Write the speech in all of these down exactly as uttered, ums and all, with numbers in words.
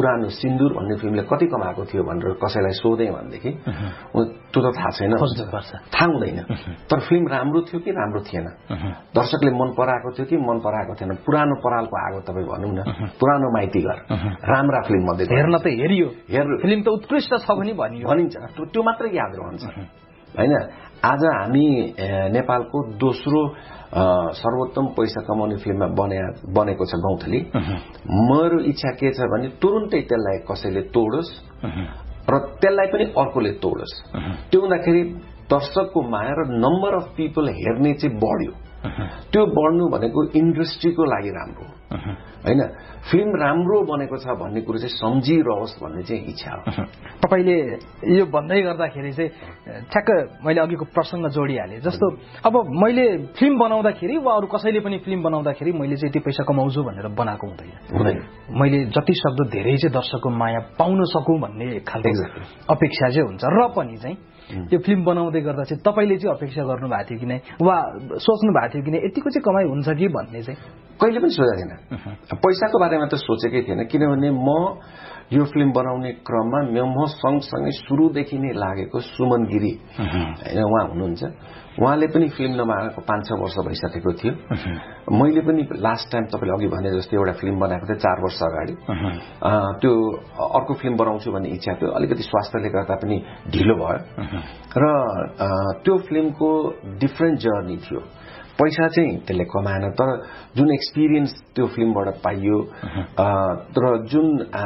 पुरानो सिन्दुर भन्ने फिल्मले कति कमाएको थियो भनेर कसैलाई सोधेँ भनेदेखि त्यो त थाहा छैन, थाहा हुँदैन। तर फिल्म राम्रो थियो कि राम्रो थिएन, दर्शकले मन पराएको थियो कि मन पराएको थिएन, पुरानो परालको आगो तपाईँ भनौँ न, पुरानो माइती घर राम्रा फिल्म मध्ये हेर्न त हेरियो, फिल्म त उत्कृष्ट छ भनी भनियो भनिन्छ, त्यो मात्रै याद रहन्छ हैन। आज हामी नेपालको दोस्रो सर्वोत्तम पैसा कमाउने फिल्ममा बने बनेको छ गौँथली। मेरो इच्छा के छ भने तुरुन्तै त्यसलाई कसैले तोडोस् र त्यसलाई पनि अर्कोले तोडोस्। त्यो हुँदाखेरि दर्शकको माया र नम्बर अफ पिपल हेर्ने चाहिँ बढ्यो। त्यो बढ्नु भनेको इन्डस्ट्रीको लागि राम्रो हैन, फिल्म राम्रो बनेको छ भन्ने कुरो चाहिँ सम्झिरहोस् भन्ने चाहिँ इच्छा हो। तपाईले यो भन्दै गर्दाखेरि चाहिँ ठ्याक्क मैले अघिको प्रसङ्ग जोडिहालेँ। जस्तो अब मैले फिल्म बनाउँदाखेरि वा अरू कसैले पनि फिल्म बनाउँदाखेरि मैले चाहिँ यति पैसा कमाउँछु भनेर बनाएको हुँदैन। मैले जति सक्दो धेरै चाहिँ दर्शकको माया पाउन सकौँ भन्ने खालको अपेक्षा चाहिँ हुन्छ। र पनि चाहिँ यो फिल्म बनाउँदै गर्दा चाहिँ तपाईँले चाहिँ अपेक्षा गर्नुभएको थियो कि नै वा सोच्नु भएको थियो कि नै यतिको चाहिँ कमाइ हुन्छ कि भन्ने चाहिँ कहिले पनि सोचेको थिएन। पैसाको बारेमा त सोचेकै थिएन, किनभने म यो फिल्म बनाउने क्रममा म सँगसँगै सुरुदेखि नै लागेको सुमन गिरी होइन, उहाँ हुनुहुन्छ, उहाँले पनि फिल्म नबनाएको पाँच छ वर्ष भइसकेको थियो। मैले पनि लास्ट टाइम तपाईँले अघि भने जस्तो एउटा फिल्म बनाएको थिएँ चार वर्ष अगाडि। त्यो अर्को फिल्म बनाउँछु भन्ने इच्छा थियो, अलिकति स्वास्थ्यले गर्दा पनि ढिलो भयो र त्यो फिल्मको डिफ्रेन्ट जर्नी थियो। पैसा चाहिँ त्यसले कमाएन, तर जुन एक्सपिरियन्स त्यो फिल्मबाट पाइयो र जुन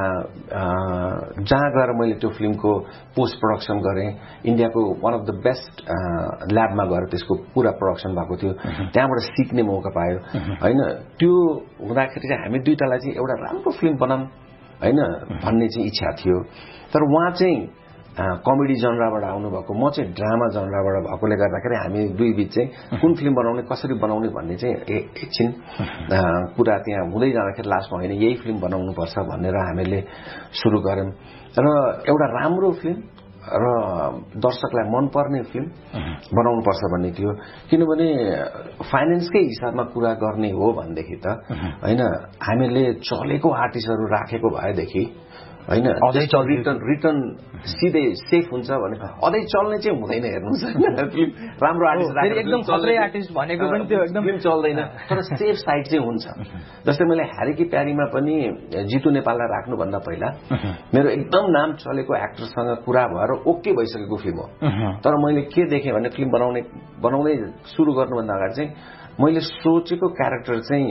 जहाँ गएर मैले त्यो फिल्मको पोस्ट प्रोडक्सन गरेँ, इन्डियाको वान अफ द बेस्ट ल्याबमा गएर त्यसको पुरा प्रोडक्सन भएको थियो, त्यहाँबाट सिक्ने मौका पायो हैन। त्यो हुँदाखेरि चाहिँ हामी दुईटालाई चाहिँ एउटा राम्रो फिल्म बनाऊँ हैन भन्ने चाहिँ इच्छा थियो। तर उहाँ चाहिँ कमेडी जनराबाट आउनुभएको, म चाहिँ ड्रामा जनराबाट भएकोले गर्दाखेरि हामी दुई बीच चाहिँ कुन फिल्म बनाउने कसरी बनाउने भन्ने चाहिँ एकछिन कुरा त्यहाँ हुँदै जाँदाखेरि लास्टमा होइन यही फिल्म बनाउनुपर्छ भनेर हामीले सुरु गऱ्यौँ। र एउटा राम्रो फिल्म र दर्शकलाई मनपर्ने फिल्म बनाउनुपर्छ भन्ने थियो, किनभने फाइनेन्सकै हिसाबमा कुरा गर्ने हो भनेदेखि त होइन हामीले चलेको आर्टिस्टहरू राखेको भएदेखि हैन अझै रिटर्न रिटर्न सिधै सेफ हुन्छ भने अझै चल्ने चाहिँ हुँदैन। हेर्नुहोस् फिल्म राम्रो आर्टिस्ट राखेर एकदम खतरे आर्टिस्ट भनेको पनि त्यो एकदम फिल्म चल्दैन, तर सेफ साइड चाहिँ हुन्छ। जस्तै मैले ह्यारी की प्यारीमा पनि जितु नेपाललाई राख्नुभन्दा पहिला मेरो एकदम नाम चलेको एक्टरसँग कुरा भएर ओके भइसकेको फिल्म हो। तर मैले के देखेँ भने फिल्म बनाउने बनाउँदै सुरु गर्नुभन्दा अगाडि चाहिँ मैले सोचेको क्यारेक्टर चाहिँ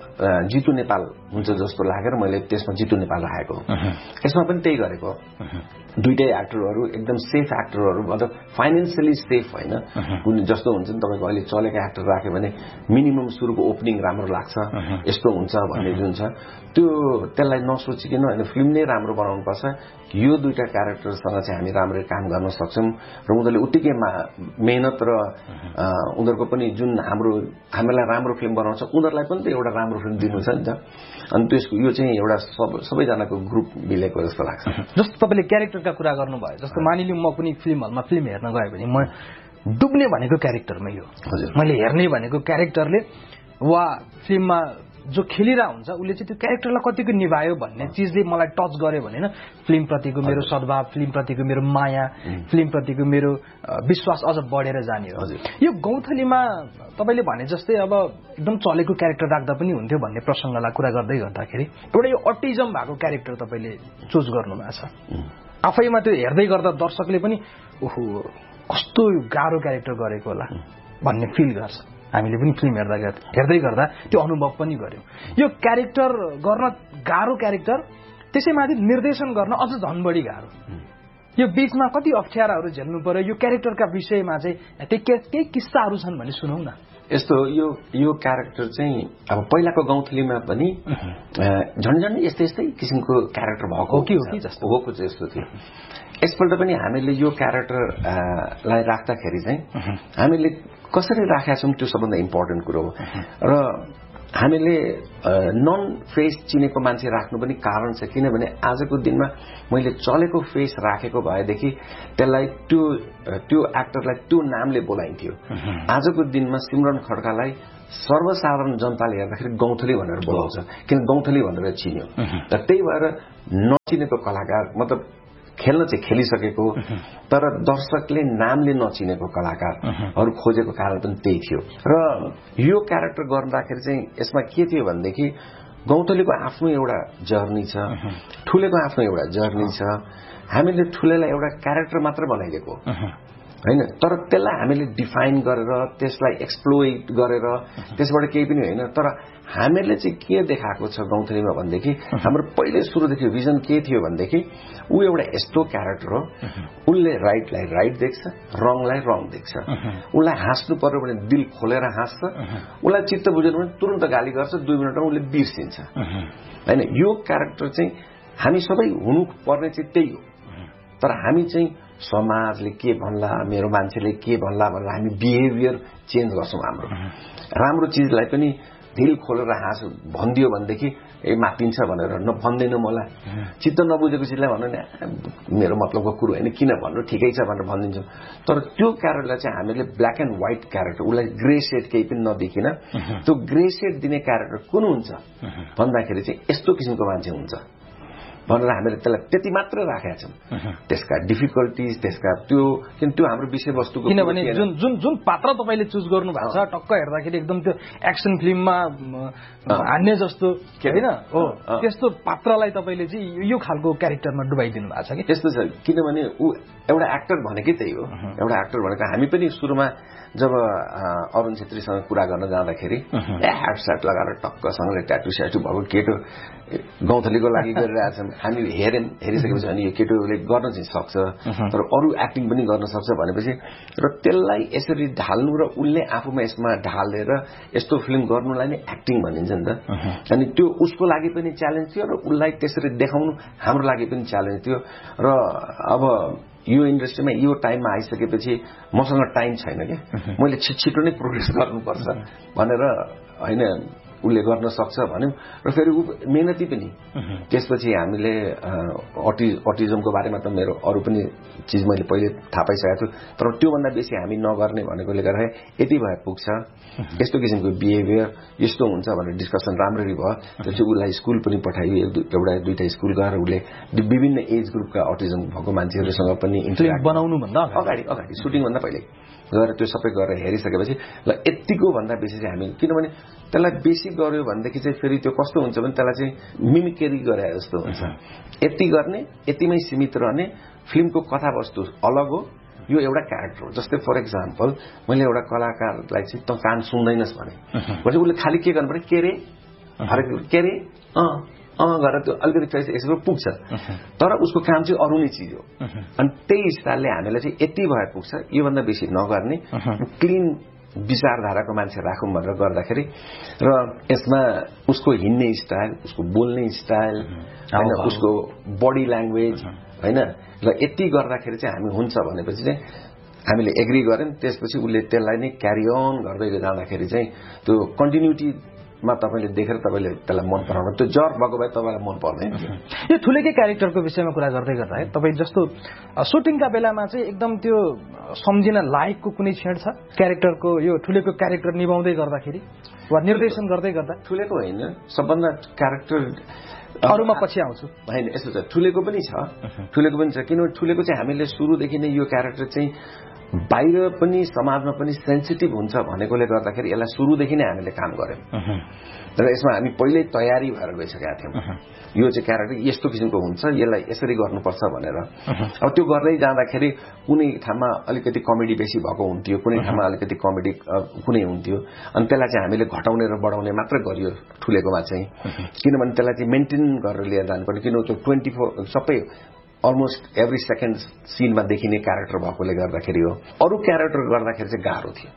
जितु नेपाल हुन्छ जस्तो लागेर मैले त्यसमा जितु नेपाल राखेको। यसमा पनि त्यही गरेको, दुईटै एक्टरहरू एकदम सेफ एक्टरहरू, मतलब फाइनेन्सियली सेफ होइन। कुन जस्तो हुन्छ नि तपाईँको अहिले चलेको एक्टर राख्यो भने मिनिमम सुरुको ओपनिङ राम्रो लाग्छ, यस्तो हुन्छ भन्ने जुन छ त्यो त्यसलाई नसोचिकन होइन फिल्म नै राम्रो बनाउनुपर्छ, यो दुईटा क्यारेक्टरसँग चाहिँ हामी राम्ररी काम गर्न सक्छौँ र उनीहरूले उत्तिकै मेहनत र उनीहरूको पनि जुन हाम्रो हामीलाई राम्रो फिल्म बनाउँछ उनीहरूलाई पनि त एउटा राम्रो फिल्म दिनु छ नि त। अनि त्यसको यो चाहिँ एउटा सब सबैजनाको ग्रुप मिलेको जस्तो लाग्छ। जस्तो तपाईँले क्यारेक्टरका कुरा गर्नुभयो, जस्तो मानिलिउँ म कुनै फिल्म हलमा फिल्म हेर्न गएँ भने म डुब्ने भनेको क्यारेक्टरमै हो, मैले हेर्ने भनेको क्यारेक्टरले वा फिल्ममा जो खेलिरहेको हुन्छ उसले चाहिँ त्यो क्यारेक्टरलाई कतिको निभायो भन्ने चिजले मलाई टच गर्यो भने फिल्मप्रतिको मेरो सद्भाव, फिल्मप्रतिको मेरो माया, फिल्मप्रतिको मेरो विश्वास अझ बढेर जाने हो। यो गौँथलीमा तपाईँले भने जस्तै अब एकदम चलेको क्यारेक्टर राख्दा पनि हुन्थ्यो भन्ने प्रसङ्गलाई कुरा गर्दै गर्दाखेरि एउटा यो अटिजम भएको क्यारेक्टर तपाईँले चुज गर्नुभएको छ। आफैमा त्यो हेर्दै गर्दा दर्शकले पनि ओहो कस्तो गाह्रो क्यारेक्टर गरेको होला भन्ने फिल गर्छ। हामीले पनि फिल्म हेर्दा हेर्दै गर्दा त्यो अनुभव पनि गर्यौँ। यो क्यारेक्टर गर्न गाह्रो क्यारेक्टर, त्यसैमाथि निर्देशन गर्न अझ झन् बढी गाह्रो। यो बीचमा कति अप्ठ्याराहरू झेल्नु पर्यो, यो क्यारेक्टरका विषयमा चाहिँ केही किस्साहरू छन् भने सुनौ न। यस्तो यो यो क्यारेक्टर चाहिँ अब पहिलाको गौँथलीमा पनि झन्झन यस्तै यस्तै किसिमको क्यारेक्टर भएको हो कि हो कि जस्तो भएको चाहिँ यस्तो थियो। यसपल्ट पनि हामीले यो क्यारेक्टरलाई राख्दाखेरि चाहिँ हामीले कसरी राखेका छौँ त्यो सबभन्दा इम्पोर्टेन्ट कुरो हो। र हामीले नन फेस चिनेको मान्छे राख्नु पनि कारण छ, किनभने आजको दिनमा मैले चलेको फेस राखेको भएदेखि त्यसलाई त्यो त्यो एक्टरलाई त्यो नामले बोलाइन्थ्यो। आजको दिनमा सिमरन खड्कालाई सर्वसाधारण जनताले हेर्दाखेरि गौँथली भनेर बोलाउँछ, किन गौँथली भनेर चिन्यो। र त्यही भएर नचिनेको कलाकार मतलब खेल्न चाहिँ खेलिसकेको तर दर्शकले नामले नचिनेको कलाकारहरू खोजेको कारण पनि त्यही थियो। र यो क्यारेक्टर गर्दाखेरि चाहिँ यसमा के थियो भनेदेखि गौँथलीको आफ्नो एउटा जर्नी छ, ठुलेको आफ्नो एउटा जर्नी छ। हामीले ठुलेलाई एउटा क्यारेक्टर मात्र बनाइदिएको होइन, तर त्यसलाई हामीले डिफाइन गरेर त्यसलाई एक्सप्लोइट गरेर त्यसबाट केही पनि होइन। तर हामीले चाहिँ के देखाएको छ गौँथलीमा भनेदेखि हाम्रो पहिले सुरुदेखि भिजन के थियो भनेदेखि ऊ एउटा यस्तो क्यारेक्टर हो, उसले राइटलाई राइट देख्छ, रङलाई रङ देख्छ। उसलाई हाँस्नु पर्यो भने दिल खोलेर हाँस्छ, उसलाई चित्त बुझेन भने तुरन्त गाली गर्छ, दुई मिनटमा उसले बिर्सिन्छ होइन। यो क्यारेक्टर चाहिँ हामी सबै हुनु पर्ने चाहिँ त्यही हो। तर हामी चाहिँ समाजले के भन्ला, मेरो मान्छेले के भन्ला भनेर हामी बिहेभियर चेन्ज गर्छौँ। हाम्रो राम्रो चिजलाई पनि दिल खोलेर हाँस भनिदियो भनेदेखि ए मातिन्छ भनेर न भन्दैन, मलाई चित्त नबुझेको चिजलाई भन्नु नि मेरो मतलबको कुरो होइन, किन भन्नु, ठिकै छ भनेर भनिदिन्छौँ। तर त्यो क्यारेक्टरलाई चाहिँ हामीले ब्ल्याक एन्ड व्हाइट क्यारेक्टर, उसलाई ग्रे सेड केही पनि नदेखिन त्यो ग्रे सेड दिने क्यारेक्टर कुन हुन्छ भन्दाखेरि चाहिँ यस्तो किसिमको मान्छे हुन्छ भनेर हामीले त्यसलाई त्यति मात्र राखेका छौँ। त्यसका डिफिकल्टिज, त्यसका त्यो किन त्यो हाम्रो विषयवस्तुको, किनभने जुन जुन जुन पात्र तपाईँले चुज गर्नु भएको छ टक्क हेर्दाखेरि एकदम त्यो एक्सन फिल्ममा हान्ने जस्तो होइन हो, त्यस्तो पात्रलाई तपाईँले चाहिँ यो खालको क्यारेक्टरमा डुबाइदिनु भएको छ कि त्यस्तो छ। किनभने ऊ एउटा एक्टर भनेकै त्यही हो। एउटा एक्टर भनेको हामी पनि सुरुमा जब अरुण छेत्रीसँग कुरा गर्न जाँदाखेरि ए ह्याट स्याट लगाएर टक्कसँगले ट्याटु स्याटु भएको केटो गौँथलीको लागि गरिरहेछन्, हामी हेऱ्यौँ, हेरिसकेपछि अनि यो केटोले गर्न चाहिँ सक्छ तर अरू एक्टिङ पनि गर्न सक्छ भनेपछि र त्यसलाई यसरी ढाल्नु र उसले आफूमा यसमा ढालेर यस्तो फिल्म गर्नुलाई नै एक्टिङ भनिन्छ नि त। अनि त्यो उसको लागि पनि च्यालेन्ज थियो र उसलाई त्यसरी देखाउनु हाम्रो लागि पनि च्यालेन्ज थियो। र अब यो इन्डस्ट्रीमा यो टाइममा आइसकेपछि मसँग टाइम छैन क्या, मैले छिटो नै प्रोग्रेस गर्नुपर्छ भनेर होइन उसले गर्न सक्छ भन्यौँ। र फेरि ऊ मेहनती पनि। त्यसपछि हामीले अटि अटिजमको बारेमा त मेरो अरू पनि चिज मैले पहिले थाहा पाइसकेको छु, तर त्योभन्दा बेसी हामी नगर्ने भनेकोले गर्दा यति भए पुग्छ। यस्तो किसिमको बिहेभियर यस्तो हुन्छ भनेर डिस्कसन राम्ररी भयो। त्यसपछि उसलाई स्कुल पनि पठाइयो, एउटा दुईवटा स्कुल गएर उसले विभिन्न एज ग्रुपका अटिजम भएको मान्छेहरूसँग पनि इन्टरेक्ट बनाउनुभन्दा अगाडि अगाडि सुटिङभन्दा पहिले गएर त्यो सबै गरेर हेरिसकेपछि ल यतिको भन्दा बेसी चाहिँ हामी, किनभने त्यसलाई बेसी गर्यो भनेदेखि चाहिँ फेरि त्यो कस्तो हुन्छ भने त्यसलाई चाहिँ मिमिक्री गरे जस्तो हुन्छ। यति गर्ने, यतिमै सीमित रहने, फिल्मको कथावस्तु अलग हो, यो एउटा क्यारेक्टर हो। जस्तै फर एक्जाम्पल मैले एउटा कलाकारलाई चाहिँ त कान सुन्दैनस् भने उसले खालि के गर्नु पर्यो, के रे हरेक के रे अँ अँ गरेर त्यो अलिकति यसो पुग्छ, तर उसको काम चाहिँ अरू नै चिज हो। अनि त्यही हिसाबले हामीलाई चाहिँ यति भए पुग्छ, योभन्दा बेसी नगर्ने, क्लिन विचारधाराको मान्छे राखौँ भनेर गर्दाखेरि र यसमा उसको हिँड्ने स्टाइल, उसको बोल्ने स्टाइल होइन, उसको बडी ल्याङ्ग्वेज होइन, र यति गर्दाखेरि चाहिँ हामी हुन्छ भनेपछि चाहिँ हामीले एग्री गऱ्यौँ। त्यसपछि उसले त्यसलाई नै क्यारी अन गर्दै जाँदाखेरि चाहिँ त्यो कन्टिन्युटीमा तपाईँले देखेर तपाईँले त्यसलाई मन पराउनु, त्यो जर भएको भए तपाईँलाई मन पर्दैन। यो ठुलेकै क्यारेक्टरको विषयमा कुरा गर्दै गर्दा है, तपाईँ जस्तो सुटिङका बेलामा चाहिँ एकदम त्यो सम्झिन लायकको कुनै क्षण छ क्यारेक्टरको, यो ठुलेको क्यारेक्टर निभाउँदै गर्दाखेरि वा निर्देशन गर्दै गर्दा? ठुलेको होइन, सबभन्दा क्यारेक्टर अरूमा पछि आउँछु होइन, यस्तो छ ठुलेको पनि छ, ठुलेको पनि छ। किनभने ठुलेको चाहिँ हामीले सुरुदेखि नै यो क्यारेक्टर चाहिँ बाहिर पनि समाजमा पनि सेन्सिटिभ हुन्छ भनेकोले गर्दाखेरि यसलाई सुरुदेखि नै हामीले काम गर्यौँ र यसमा हामी पहिल्यै तयारी भएर गइसकेका थियौँ। यो चाहिँ क्यारेक्टर यस्तो किसिमको हुन्छ, यसलाई यसरी गर्नुपर्छ भनेर। अब त्यो गर्दै जाँदाखेरि कुनै ठाउँमा अलिकति कमेडी बेसी भएको हुन्थ्यो, कुनै ठाउँमा अलिकति कमेडी कुनै हुन्थ्यो, अनि त्यसलाई चाहिँ हामीले घटाउने र बढाउने मात्र गरियो ठुलेकोमा चाहिँ। किनभने त्यसलाई चाहिँ मेन्टेन गरेर लिएर जानुपर्ने, किनभने त्यो ट्वेन्टी फोर सबै अलमोस्ट एभ्री सेकेन्ड सिनमा देखिने क्यारेक्टर भएकोले गर्दाखेरि हो। अरू क्यारेक्टर गर्दाखेरि चाहिँ गाह्रो थियो।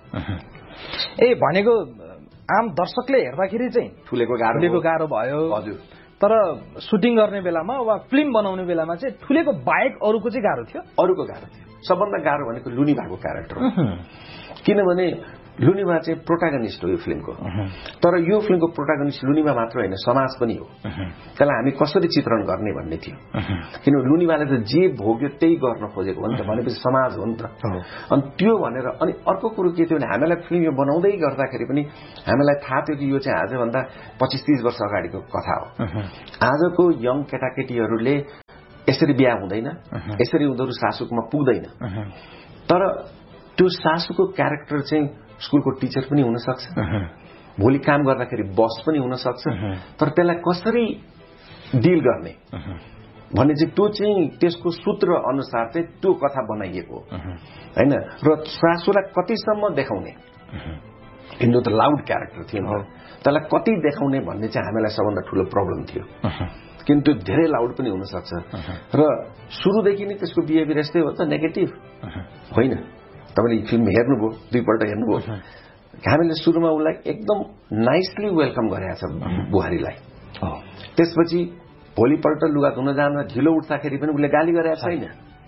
ए भनेको आम दर्शकले हेर्दाखेरि चाहिँ ठुलेको गाह्रो गाह्रो भयो। हजुर। तर सुटिङ गर्ने बेलामा वा फिल्म बनाउने बेलामा चाहिँ ठुलेको बाहेक अरूको चाहिँ गाह्रो थियो? अरूको गाह्रो थियो। सबभन्दा गाह्रो भनेको लुनी भएको क्यारेक्टर हो। किनभने लुनिमा चाहिँ प्रोटागनिस्ट हो यो फिल्मको। तर यो फिल्मको प्रोटागनिस्ट लुनिमा मात्र होइन, समाज पनि हो। त्यसलाई हामी कसरी चित्रण गर्ने भन्ने थियो, किनभने लुनिमाले त जे भोग्यो त्यही गर्न खोजेको हो नि त, भनेपछि समाज हो नि त। अनि त्यो भनेर अनि अर्को कुरो के थियो भने हामीलाई फिल्म यो बनाउँदै गर्दाखेरि पनि हामीलाई थाहा थियो कि यो चाहिँ आजभन्दा पच्चिस तीस वर्ष अगाडिको कथा हो। आजको यङ केटाकेटीहरूले यसरी बिहा हुँदैन, यसरी उनीहरू सासुकोमा पुग्दैन। तर त्यो सासुको क्यारेक्टर चाहिँ स्कुलको टिचर पनि हुन सक्छ, भोलि काम गर्दाखेरि बस पनि हुन सक्छ। तर त्यसलाई कसरी डिल गर्ने भन्ने चाहिँ त्यो चाहिँ त्यसको सूत्र अनुसार चाहिँ त्यो कथा बनाइएको होइन। र सासुलाई कतिसम्म देखाउने, हिन्दू त लाउड क्यारेक्टर थियो, त्यसलाई कति देखाउने भन्ने चाहिँ हामीलाई सबभन्दा ठुलो प्रब्लम थियो, किन्तु धेरै लाउड पनि हुन सक्छ। र सुरुदेखि नै त्यसको बिहेभियर यस्तै हो त, नेगेटिभ होइन। तपाईँले फिल्म हेर्नुभयो, दुईपल्ट हेर्नुभयो, हामीले सुरुमा उसलाई एकदम नाइसली वेलकम गरेका छ बुहारीलाई। त्यसपछि भोलिपल्ट लुगा धुन जाँदा ढिलो उठ्दाखेरि पनि उसले गाली गरेका छैन।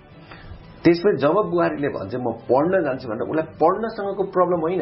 त्यसपछि जब बुहारीले भन्छ म पढ्न जान्छु भनेर उसलाई पढ्नसँगको प्रब्लम होइन,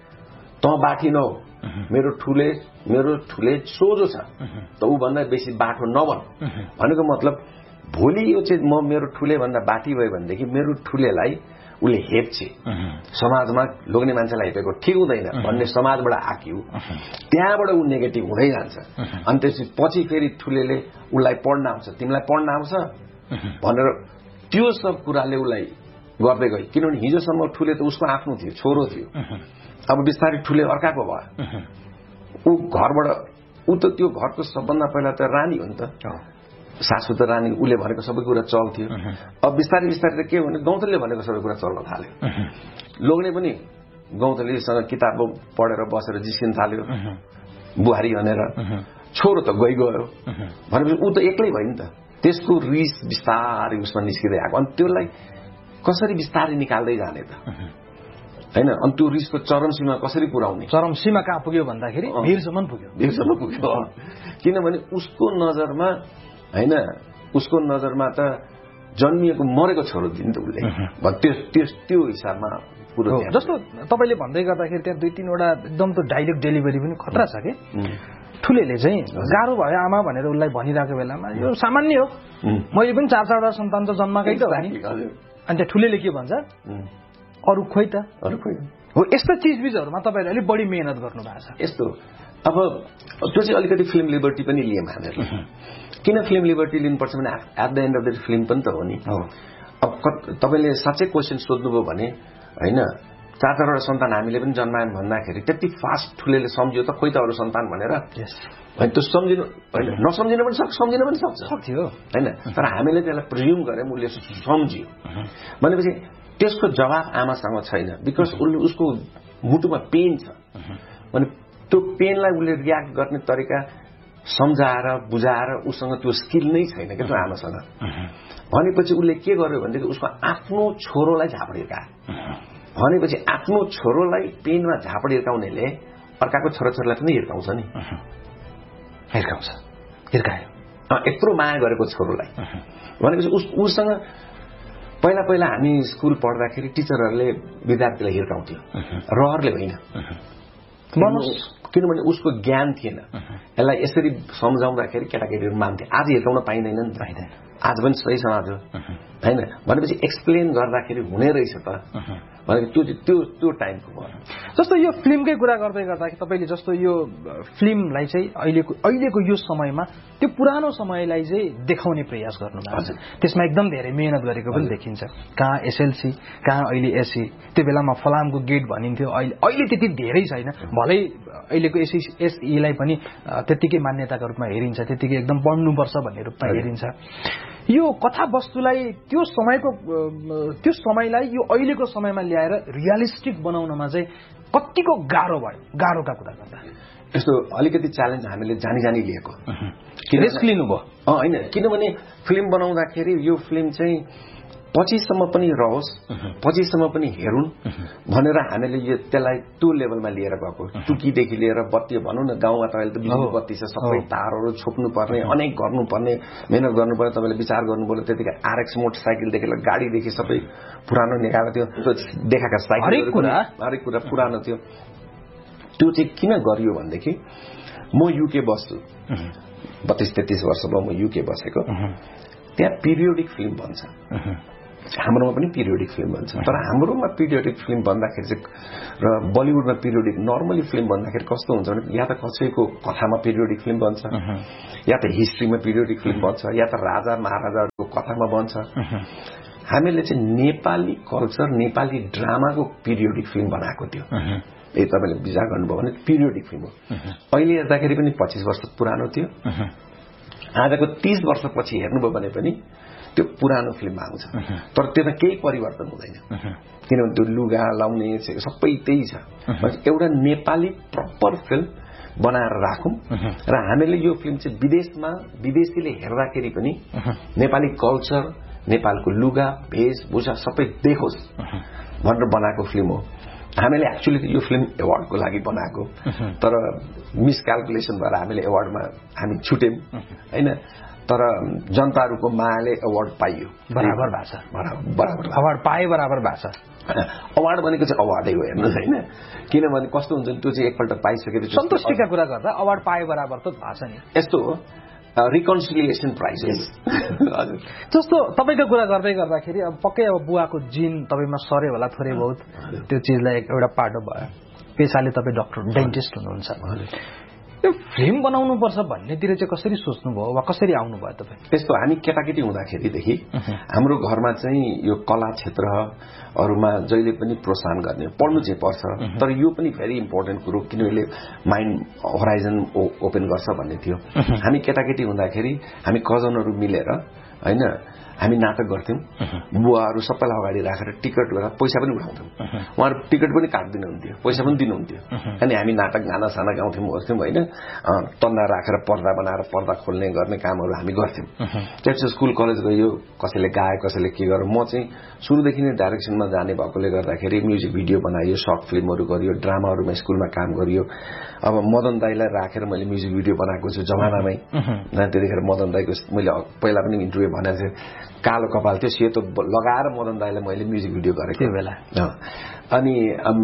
त बाठी नहो, मेरो ठुले मेरो ठुले सोझो छ त ऊभन्दा बेसी बाठो नभन भनेको मतलब भोलि यो चाहिँ म मेरो ठुले भन्दा बाठी भयो भनेदेखि मेरो ठुलेलाई उसले हेप्छे, समाजमा लोग्ने मान्छेलाई हेपेको ठिक हुँदैन भन्ने समाजबाट आक्यो, त्यहाँबाट ऊ नेगेटिभ हुँदै जान्छ। अनि त्यसपछि पछि फेरि ठुलेले उसलाई पढ्न आउँछ, तिमीलाई पढ्न आउँछ भनेर त्यो सब कुराले उसलाई गर्दै गयो। किनभने हिजोसम्म ठुले त उसको आफ्नो थियो, छोरो थियो, अब बिस्तारै ठुले अर्काको भयो। ऊ घरबाट ऊ त त्यो घरको सबभन्दा पहिला त रानी हो नि त, सासू त रानी, उसले भनेको सबै कुरा चल्थ्यो। अब बिस्तारै बिस्तारै त के हो भने गौँथलीले भनेको सबै कुरा चल्न थाल्यो। लोग्ने पनि गौँथलीसँग किताब पढेर बसेर जिस्किन थाल्यो, बुहारी भनेर। छोरो त गइ गयो भनेपछि ऊ त एक्लै भयो नि त। त्यसको रिस बिस्तारै उसमा निस्किँदै आएको, अनि त्यसलाई कसरी बिस्तारै निकाल्दै जाने त होइन। अनि त्यो रिसको चरम सीमा कसरी पुर्याउने, चरम सीमा कहाँ पुग्यो भन्दाखेरि भिरसम्म पुग्यो, भिरसम्म पुग्यो। किनभने उसको नजरमा होइन, उसको नजरमा त जन्मिएको मरेको छोरो दिन्छ उसले, त्यो त्यो त्यो हिसाबमा पुरो। जस्तो तपाईँले भन्दै गर्दाखेरि त्यहाँ दुई तिनवटा एकदम त डाइलेक्ट डेलिभरी पनि खतरा छ कि। ठुलेले चाहिँ गाह्रो भयो आमा भनेर उसलाई भनिरहेको बेलामा यो सामान्य हो, मैले पनि चार चारवटा सन्तान त जन्माकै त हो नि। अनि त्यहाँ ठुलेले के भन्छ, अरू खोइ त, अरू खोइ हो। यस्ता चिजबिजहरूमा तपाईँले अलिक बढी मेहनत गर्नु भएको छ। यस्तो अब त्यो चाहिँ अलिकति फिल्म लिबर्टी पनि लियौँ हामीहरूले। किन फिल्म लिबर्टी लिनुपर्छ भने at the and of the film पनि त हो नि। अब तपाईँले साँच्चै क्वेसन सोध्नुभयो भने होइन, चार चारवटा सन्तान हामीले पनि जन्मायौँ भन्दाखेरि त्यति फास्ट ठुलेले सम्झियो त खोइ त अरू सन्तान भनेर, होइन त्यो सम्झिनु होइन, नसम्झिनु पनि सक्छ, सम्झिनु पनि सक्छ सक्थ्यो होइन। तर हामीले त्यसलाई प्रिज्युम गऱ्यौँ उसले सम्झियो भनेपछि त्यसको जवाब आमासँग छैन, बिकज उसले उसको मुटुमा पेन छ भने त्यो पेनलाई उसले रियाक्ट गर्ने तरिका सम्झाएर बुझाएर उसँग त्यो स्किल नै छैन क्या त्यो आमासँग। भनेपछि उसले के गर्यो भनेदेखि उसको आफ्नो छोरोलाई झापड हिर्कायो। भनेपछि आफ्नो छोरोलाई पेनमा झापड हिर्काउनेले अर्काको छोराछोरीलाई पनि हिर्काउँछ नि, हिर्काउँछ, हिर्कायो। यत्रो माया गरेको छोरोलाई भनेपछि उस उसँग पहिला पहिला हामी स्कुल पढ्दाखेरि टिचरहरूले विद्यार्थीलाई हिर्काउँथ्यो, रहरले होइन, किनभने उसको ज्ञान थिएन। यसलाई यसरी सम्झाउँदाखेरि केटाकेटीहरू मान्थे। आज हिर्काउन पाइँदैन नि त, आज पनि सही समाज हो होइन। भनेपछि एक्सप्लेन गर्दाखेरि हुने रहेछ त भनेको त्यो त्यो त्यो टाइमको भयो। जस्तो यो फिल्मकै कुरा गर्दै गर्दाखेरि तपाईँले जस्तो यो फिल्मलाई चाहिँ अहिलेको अहिलेको यो समयमा त्यो पुरानो समयलाई चाहिँ देखाउने प्रयास गर्नुभएको छ, त्यसमा एकदम धेरै मेहनत गरेको पनि देखिन्छ। कहाँ एसएलसी, कहाँ अहिले एससी, त्यो बेलामा फलामको गेट भनिन्थ्यो, अहिले अहिले त्यति धेरै छैन। भलै अहिलेको एसई एसईलाई पनि त्यत्तिकै मान्यताको रूपमा हेरिन्छ, त्यत्तिकै एकदम पढ्नुपर्छ भन्ने रूपमा हेरिन्छ। यो कथावस्तुलाई त्यो समयको त्यो समयलाई यो अहिलेको समयमा ल्याएर रियलिस्टिक बनाउनमा चाहिँ कतिको गाह्रो भयो, गाह्रोका कुरा गर्दा यस्तो अलिकति च्यालेन्ज हामीले जानी जानी लिएको, रिस्क लिनुभयो होइन। किनभने फिल्म बनाउँदाखेरि यो फिल्म चाहिँ पछिसम्म पनि रहोस्, पछिसम्म पनि हेरुन् भनेर हामीले यो त्यसलाई त्यो लेभलमा लिएर गएको। टुकीदेखि लिएर बत्ती भनौँ न, गाउँमा त अहिले त बिजुली बत्ती छ, सबै तारहरू छोप्नु पर्ने, अनेक गर्नुपर्ने, मेहनत गर्नुपर्ने। तपाईँले विचार गर्नुपर्ने त्यतिकै आरएक्स मोटरसाइकलदेखि लिएर गाडीदेखि सबै पुरानो निकालेको थियो, देखाएका साइकलहरू हरेक कुरा पुरानो थियो। त्यो चाहिँ किन गरियो भनेदेखि म युके बस्छु, बत्तीस तेत्तीस वर्ष भयो म युके बसेको, त्यहाँ पिरियोडिक फिल्म बन्छ, हाम्रोमा पनि पिरियोडिक फिल्म बन्छ। तर हाम्रोमा पिरियोडिक फिल्म भन्दाखेरि चाहिँ र बलिउडमा पिरियोडिक नर्मली फिल्म भन्दाखेरि कस्तो हुन्छ भने या त कसैको कथामा पिरियोडिक फिल्म बन्छ, या त हिस्ट्रीमा पिरियोडिक फिल्म बन्छ, या त राजा महाराजाहरूको कथामा बन्छ। हामीले चाहिँ Nepali culture, Nepali ड्रामाको periodic film बनाएको थियो। ए तपाईँले विचार गर्नुभयो भने पिरियोडिक फिल्म हो। अहिले हेर्दाखेरि पनि पच्चिस वर्ष पुरानो थियो, आजको तीस वर्षपछि हेर्नुभयो भने पनि त्यो पुरानो फिल्ममा आउँछ। तर त्यसमा केही परिवर्तन हुँदैन, किनभने त्यो लुगा लाउने सबै त्यही छ। एउटा नेपाली प्रपर फिल्म बनाएर राखौँ र हामीले यो फिल्म चाहिँ विदेशमा विदेशीले हेर्दाखेरि पनि नेपाली कल्चर, नेपालको लुगा भेषभूषा सबै देखोस् भनेर बनाएको फिल्म हो। हामीले एक्चुअली यो फिल्म एवार्डको लागि बनाएको, तर मिसक्यालकुलेसन भएर हामीले एवार्डमा हामी छुट्यौँ होइन। तर जनताहरूको मायाले एवार्ड पाइयो, बराबर भाषा बराबर अवार्ड पाए बराबर भाषा। अवार्ड भनेको चाहिँ अवार्डै हो हेर्नुहोस् होइन, किनभने कस्तो हुन्छ त्यो चाहिँ एकपल्ट पाइसकेपछि सन्तुष्टिका कुरा गर्दा अवार्ड पाए बराबर त भाषा नि यस्तो हो। रिकन्सिलिएसन प्राइजेस जस्तो तपाईँको कुरा गर्दै गर्दाखेरि अब पक्कै अब बुवाको जिन तपाईँमा सरे होला थोरै बहुत, त्यो चिजलाई एउटा पाटो भयो। पेसाले तपाईँ डक्टर डेन्टिस्ट हुनुहुन्छ, यो फिल्म बनाउनुपर्छ भन्नेतिर चाहिँ कसरी सोच्नुभयो वा कसरी आउनुभयो तपाईँ? त्यस्तो हामी केटाकेटी हुँदाखेरिदेखि हाम्रो घरमा चाहिँ यो कला क्षेत्रहरूमा जहिले पनि प्रोत्साहन गर्ने, पढ्नु चाहिँ पर्छ, तर यो पनि भेरी इम्पोर्टेन्ट कुरो किनभने माइन्ड होराइजन ओपन गर्छ भन्ने थियो। हामी केटाकेटी हुँदाखेरि हामी कजनहरू मिलेर होइन हामी नाटक गर्थ्यौँ, बुवाहरू सबैलाई अगाडि राखेर टिकट गरेर पैसा पनि उठाउँथ्यौँ, उहाँहरू टिकट पनि काटिदिनुहुन्थ्यो, पैसा पनि दिनुहुन्थ्यो। अनि हामी नाटक गाना साना गाउँथ्यौँ गर्थ्यौँ होइन, तन्दा राखेर पर्दा बनाएर पर्दा खोल्ने गर्ने कामहरू हामी गर्थ्यौँ। त्यसपछि स्कुल कलेज गयो, कसैले गाए कसैले के गर्यो। म चाहिँ सुरुदेखि नै डाइरेक्सनमा जाने भएकोले गर्दाखेरि म्युजिक भिडियो बनायो, सर्ट फिल्महरू गरियो, ड्रामाहरूमा स्कुलमा काम गरियो। अब मदन दाईलाई राखेर मैले म्युजिक भिडियो बनाएको छु जमानामै। त्यतिखेर मदन दाईको मैले पहिला पनि इन्टरभ्यू भनेको थिएँ, कालो कपाल थियो, सेतो लगाएर मदन दाईलाई मैले म्युजिक भिडियो गरेको बेला। अनि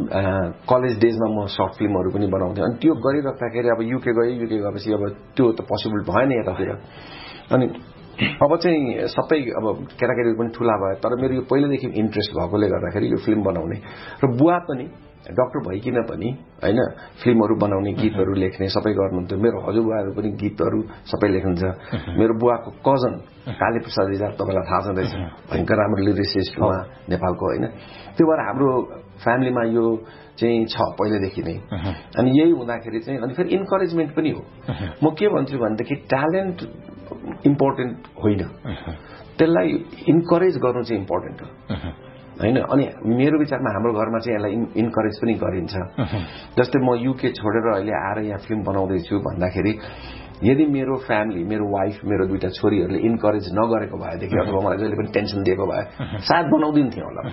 कलेज डेजमा म सर्ट फिल्महरू पनि बनाउँथेँ। अनि त्यो गरिराख्दाखेरि अब युके गएँ, युके गएपछि अब त्यो त पोसिबल भएन यतातिर। अनि अब चाहिँ सबै अब केटाकेटी पनि ठुला भयो, तर मेरो यो पहिलेदेखि इन्ट्रेस्ट भएकोले गर्दाखेरि यो फिल्म बनाउने र बुवा पनि डाक्टर भइकिन पनि होइन फिल्महरू बनाउने, गीतहरू लेख्ने सबै गर्नुहुन्थ्यो। मेरो हजुरबुवाहरू पनि गीतहरू सबै लेख्नुहुन्छ। मेरो बुवाको कजन काली प्रसाद रिजाल तपाईँलाई थाहा छँदैछ, भयङ्कर राम्रो लिरिसिस्ट उहाँ नेपालको होइन। त्यो भएर हाम्रो फ्यामिलीमा यो चाहिँ छ पहिलेदेखि नै। अनि यही हुँदाखेरि चाहिँ अनि फेरि इन्करेजमेन्ट पनि हो। म के भन्छु भनेदेखि ट्यालेन्ट इम्पोर्टेन्ट होइन, त्यसलाई इन्करेज गर्नु चाहिँ इम्पोर्टेन्ट हो होइन। अनि मेरो विचारमा हाम्रो घरमा चाहिँ यसलाई इन्करेज पनि गरिन्छ। जस्तै म युके छोडेर अहिले आएर यहाँ फिल्म बनाउँदैछु भन्दाखेरि यदि मेरो फ्यामिली, मेरो वाइफ, मेरो दुईटा छोरीहरूले इन्करेज नगरेको भएदेखि अथवा मलाई जहिले पनि टेन्सन दिएको भए सायद बनाउँदिन थियो होला।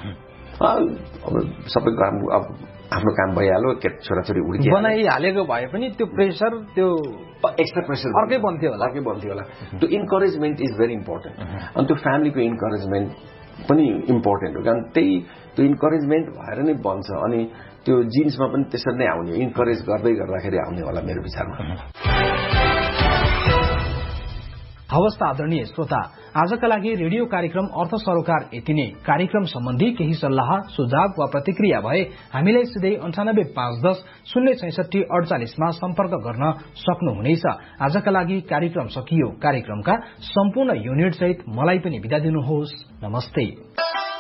अब सबै काम अब आफ्नो काम भइहाल्यो, छोराछोरी उड्कियो, बनाइहालेको भए पनि त्यो प्रेसर, त्यो एक्स्ट्रा प्रेसर अर्कै बन्थ्यो होला अर्कै बन्थ्यो होला त्यो इन्करेजमेन्ट इज भेरी इम्पोर्टेन्ट। अनि त्यो फ्यामिलीको इन्करेजमेन्ट पनि इम्पोर्टेन्ट हो, कारण त्यही त्यो इन्करेजमेन्ट भएर नै बन्छ। अनि त्यो जिन्समा पनि त्यसरी नै आउने, इन्करेज गर्दै गर्दाखेरि आउने होला मेरो विचारमा। हवस् त आदरणीय श्रोता, आजका लागि रेडियो कार्यक्रम अर्थ सरोकार यति नै। कार्यक्रम सम्बन्धी केही सल्लाह सुझाव वा प्रतिक्रिया भए हामीलाई सिधै अन्ठानब्बे पाँच दस शून्य छैसठी अडचालिसमा सम्पर्क गर्न सक्नुहुनेछ। आजका लागि कार्यक्रम सकियो। कार्यक्रमका सम्पूर्ण युनिट सहित मलाई पनि बिदा दिनुहोस्। नमस्ते।